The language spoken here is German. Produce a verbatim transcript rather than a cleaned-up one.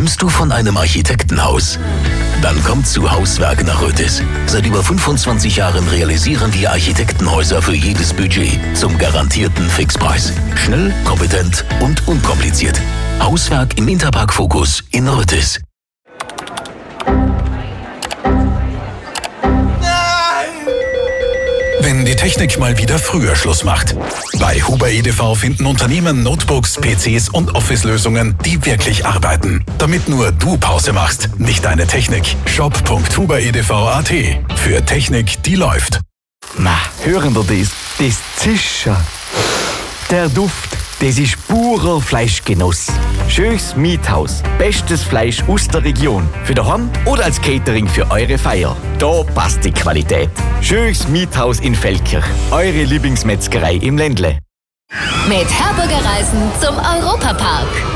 Träumst du von einem Architektenhaus? Dann kommt zu Hauswerk nach Rötis. Seit über fünfundzwanzig Jahren realisieren wir Architektenhäuser für jedes Budget zum garantierten Fixpreis. Schnell, kompetent und unkompliziert. Hauswerk im Interpark Focus in Rötis. Wenn die Technik mal wieder früher Schluss macht. Bei Huber E D V finden Unternehmen Notebooks, P Cs und Office-Lösungen, die wirklich arbeiten. Damit nur du Pause machst, nicht deine Technik. shop punkt huber punkt e d v punkt a t. Für Technik, die läuft. Na, hören wir das? Das Zischen. Der Duft, das ist purer Fleischgenuss. Schönes Miethaus. Bestes Fleisch aus der Region. Für daheim oder als Catering für eure Feier. Da passt die Qualität. Schönes Miethaus in Feldkirch. Eure Lieblingsmetzgerei im Ländle. Mit Herberger Reisen zum Europapark.